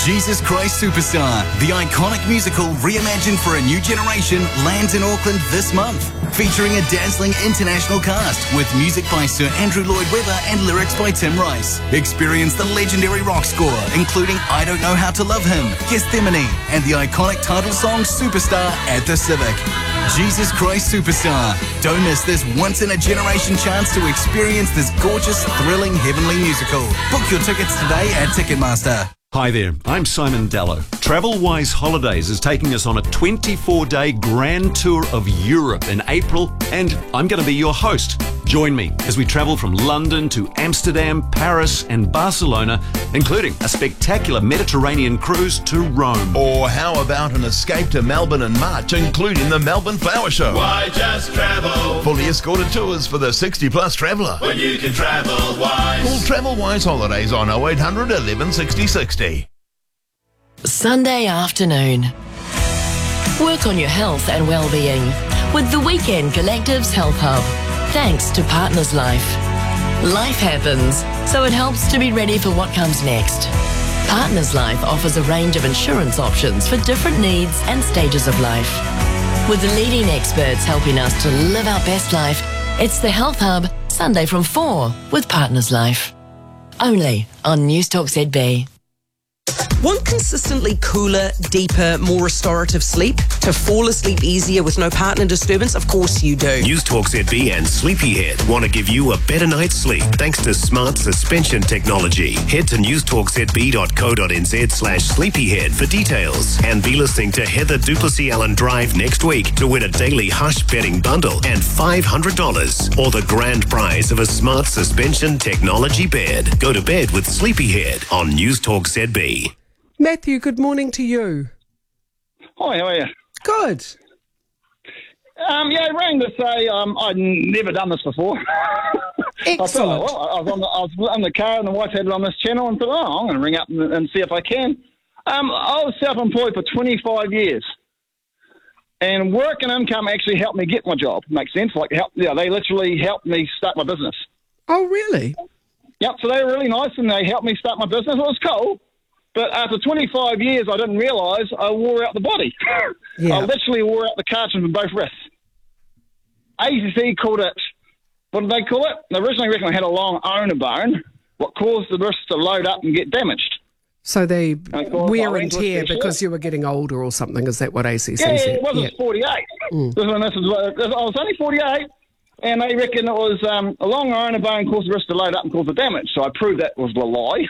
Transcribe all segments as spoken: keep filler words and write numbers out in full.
Jesus Christ Superstar, the iconic musical reimagined for a new generation, lands in Auckland this month. Featuring a dazzling international cast with music by Sir Andrew Lloyd Webber and lyrics by Tim Rice. Experience the legendary rock score, including I Don't Know How to Love Him, Gethsemane, and the iconic title song Superstar at the Civic. Jesus Christ Superstar. Don't miss this once-in-a-generation chance to experience this gorgeous, thrilling, heavenly musical. Book your tickets today at Ticketmaster. Hi there, I'm Simon Dallow. TravelWise Holidays is taking us on a twenty-four day grand tour of Europe in April, and I'm going to be your host. Join me as we travel from London to Amsterdam, Paris and Barcelona, including a spectacular Mediterranean cruise to Rome. Or how about an escape to Melbourne in March, including the Melbourne Flower Show? Why just travel? Fully escorted tours for the sixty plus traveller. When you can travel wise. Call TravelWise Holidays on oh eight hundred eleven sixty sixty. Sunday afternoon. Work on your health and well-being with the Weekend Collective's Health Hub. Thanks to Partners Life. Life happens, so it helps to be ready for what comes next. Partners Life offers a range of insurance options for different needs and stages of life. With the leading experts helping us to live our best life, it's the Health Hub, Sunday from four with Partners Life. Only on News Talk Z B. Want consistently cooler, deeper, more restorative sleep? To fall asleep easier with no partner disturbance? Of course you do. News Talk Z B and Sleepyhead want to give you a better night's sleep thanks to smart suspension technology. Head to newstalkzb.co.nz slash sleepyhead for details. And be listening to Heather Duplessis Allen Drive next week to win a daily Hush betting bundle and five hundred dollars or the grand prize of a smart suspension technology bed. Go to bed with Sleepyhead on News Talk Z B. Matthew, good morning to you. Hi, how are you? Good. Um, yeah, I rang to say um, I'd never done this before. Excellent. I, thought, well, I, was on the, I was in the car and the wife had it on this channel and thought, oh, I'm going to ring up and, and see if I can. Um, I was self-employed for twenty-five years. And work and income actually helped me get my job. Makes sense? Like, help, yeah, they literally helped me start my business. Oh, really? Yep, so they were really nice and they helped me start my business. It was cool. But after twenty-five years, I didn't realise I wore out the body. Yeah. I literally wore out the cartilage in both wrists. A C C called it, what did they call it? They originally reckoned I had a long owner bone, what caused the wrists to load up and get damaged. So they wear and tear because you were getting older or something. Is that what A C C yeah, said? Yeah, it was. Yeah. It was forty-eight. Mm. This one, this was, I was only forty-eight, and they reckon it was um, a long owner bone caused the wrist to load up and cause the damage. So I proved that was the lie.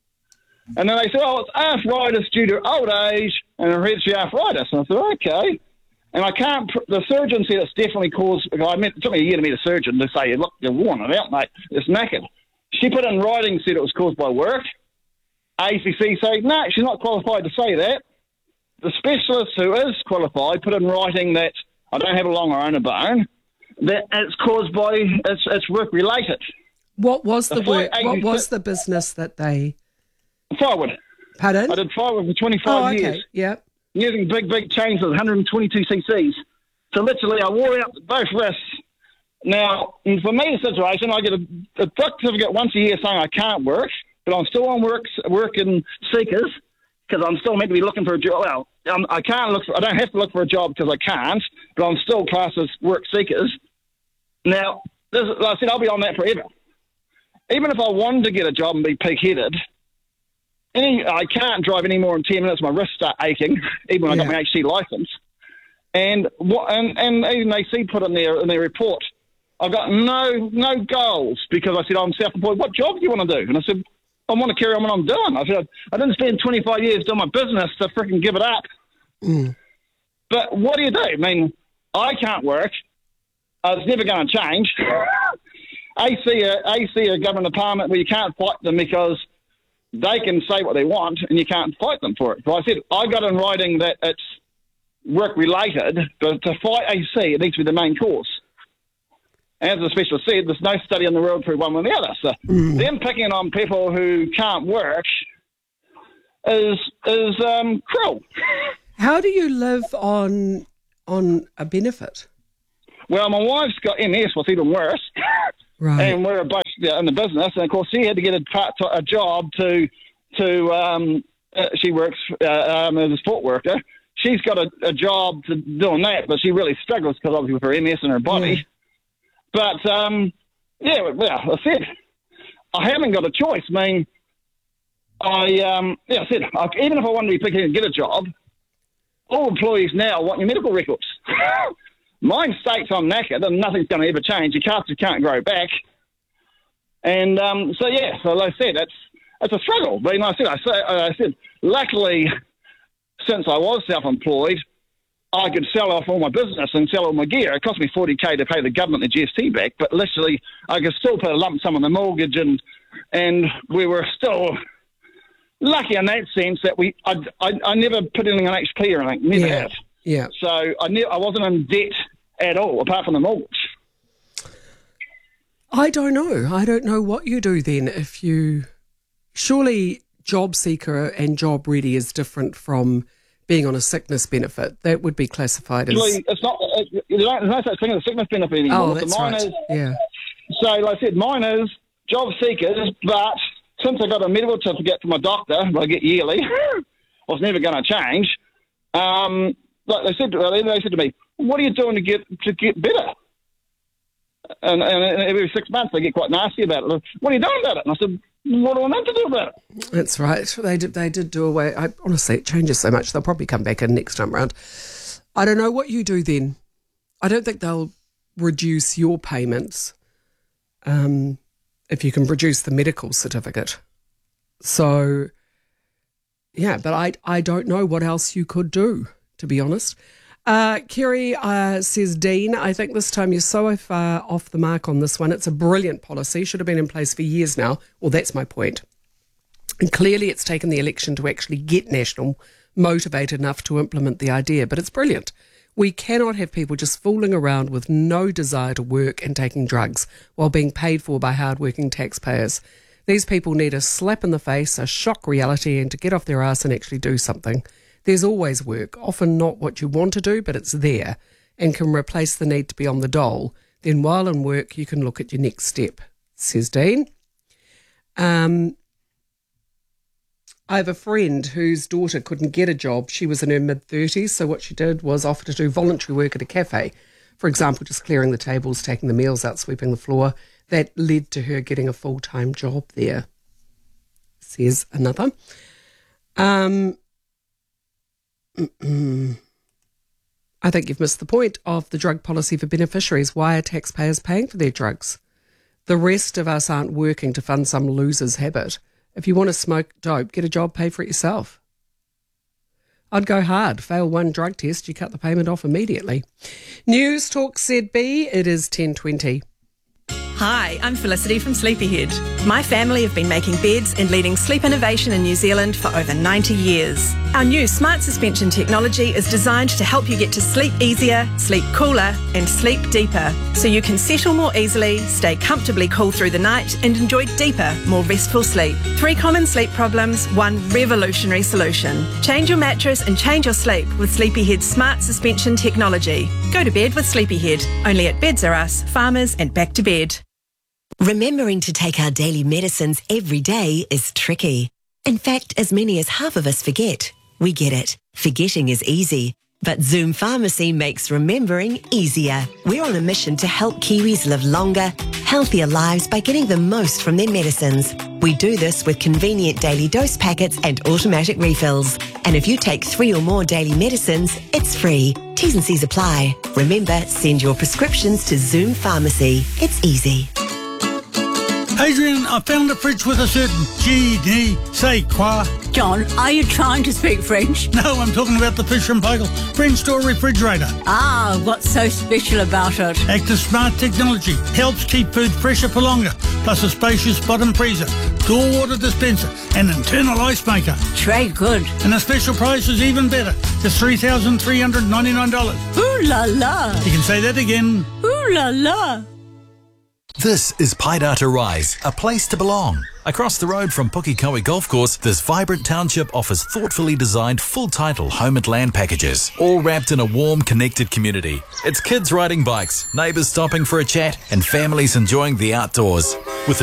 And then they said, oh, it's arthritis due to old age and hereditary arthritis. And I said, okay. And I can't, the surgeon said it's definitely caused, I meant, it took me a year to meet a surgeon to say, look, you're worn it out, mate. It's knackered. She put in writing, said it was caused by work. A C C said, no, she's not qualified to say that. The specialist who is qualified put in writing that I don't have a long or owner bone, that it's caused by, it's, it's work-related. What was the, the work, what was the business that they... Firewood. Pardon? I did firewood for twenty-five oh, okay. years. Yeah. Using big, big chains with one hundred twenty-two c c's. So literally, I wore out both wrists. Now, for me, the situation, I get a, a doctor certificate once a year saying I can't work, but I'm still on work, working seekers because I'm still meant to be looking for a job. Well, I'm, I can't look for, I don't have to look for a job because I can't, but I'm still classed as work seekers. Now, this, like I said, I'll be on that forever. Even if I wanted to get a job and be pig-headed, Any, I can't drive any more than ten minutes. My wrists start aching, even when yeah. I got my H C licence. And what? And, and even they see put in their in their report, I've got no no goals because I said I'm self-employed. What job do you want to do? And I said I want to carry on what I'm doing. I said I didn't spend twenty-five years doing my business to freaking give it up. Mm. But what do you do? I mean, I can't work. Uh, it's never going to change. A C A C a government department where you can't fight them because they can say what they want and you can't fight them for it. But I said, I got in writing that it's work-related, but to fight A C, it needs to be the main cause. As the specialist said, there's no study in the world for one or the other. So mm. them picking on people who can't work is is um, cruel. How do you live on on a benefit? Well, my wife's got M S, what's even worse. Right. And we're both in the business, and of course she had to get a part a job to to um, uh, she works uh, um, as a sport worker. She's got a, a job to doing that, but she really struggles because obviously with her M S in her body. Mm. But, um, yeah, well, I said, I haven't got a choice. I mean, I, um, yeah, I said, I, even if I wanted to be picky and get a job, all employees now want your medical records. Mine states I'm knackered and nothing's going to ever change. Your calves can't grow back. And um, so, yeah, so like I said, it's, it's a struggle. But like I said, I, say, I said, luckily, since I was self-employed, I could sell off all my business and sell all my gear. It cost me forty K to pay the government the G S T back, but literally I could still put a lump sum on the mortgage, and and we were still lucky in that sense that we I, I, I never put anything on H P or anything, never yeah. had. Yeah. So I ne- I wasn't in debt at all, apart from the mortgage. I don't know. I don't know what you do then if you... Surely job seeker and job ready is different from being on a sickness benefit. That would be classified as... Actually, it's not, it, there's no such thing as a sickness benefit anymore. Oh, that's so mine right. Is, yeah. So, like I said, mine is job seekers, but since I got a medical certificate from my doctor, I get yearly, was never going to change. Um, like they said, they said to me, "What are you doing to get to get better?" And, and every six months they get quite nasty about it. What are you doing about it? And I said, "What do I meant to do about it?" That's right. They did. They did do away. I, honestly, it changes so much. They'll probably come back in next time round. I don't know what you do then. I don't think they'll reduce your payments um, if you can produce the medical certificate. So, yeah, but I I don't know what else you could do, to be honest. Uh, Kerry uh, says, Dean, I think this time you're so far off the mark on this one. It's a brilliant policy, should have been in place for years now. Well, that's my point. And clearly it's taken the election to actually get National motivated enough to implement the idea, but it's brilliant. We cannot have people just fooling around with no desire to work and taking drugs while being paid for by hard-working taxpayers. These people need a slap in the face, a shock reality, and to get off their ass and actually do something. There's always work, often not what you want to do, but it's there and can replace the need to be on the dole. Then while in work, you can look at your next step, says Dean. Um, I have a friend whose daughter couldn't get a job. She was in her mid-thirties, so what she did was offer to do voluntary work at a cafe. For example, just clearing the tables, taking the meals out, sweeping the floor. That led to her getting a full-time job there, says another. Um... I think you've missed the point of the drug policy for beneficiaries. Why are taxpayers paying for their drugs? The rest of us aren't working to fund some loser's habit. If you want to smoke dope, get a job, pay for it yourself. I'd go hard. Fail one drug test, you cut the payment off immediately. News Talk Z B, it is ten twenty. Hi, I'm Felicity from Sleepyhead. My family have been making beds and leading sleep innovation in New Zealand for over ninety years. Our new smart suspension technology is designed to help you get to sleep easier, sleep cooler, and sleep deeper, so you can settle more easily, stay comfortably cool through the night, and enjoy deeper, more restful sleep. Three common sleep problems, one revolutionary solution. Change your mattress and change your sleep with Sleepyhead's smart suspension technology. Go to bed with Sleepyhead, only at Beds R Us, Farmers, and Back to Bed. Remembering to take our daily medicines every day is tricky. In fact, as many as half of us forget. We get it. Forgetting is easy. But Zoom Pharmacy makes remembering easier. We're on a mission to help Kiwis live longer, healthier lives by getting the most from their medicines. We do this with convenient daily dose packets and automatic refills. And if you take three or more daily medicines, it's free. T's and C's apply. Remember, send your prescriptions to Zoom Pharmacy. It's easy. Adrian, I found a fridge with a certain G D, say quoi. John, are you trying to speak French? No, I'm talking about the Fisher and Paykel French door refrigerator. Ah, what's so special about it? Active Smart technology helps keep food fresher for longer, plus a spacious bottom freezer, door water dispenser, and internal ice maker. Trade good. And the special price is even better, just three thousand three hundred ninety-nine dollars. Ooh la la. You can say that again. Ooh la la. This is Paidata Rise, a place to belong. Across the road from Pukekohe Golf Course, this vibrant township offers thoughtfully designed full-title home and land packages, all wrapped in a warm, connected community. It's kids riding bikes, neighbours stopping for a chat, and families enjoying the outdoors. With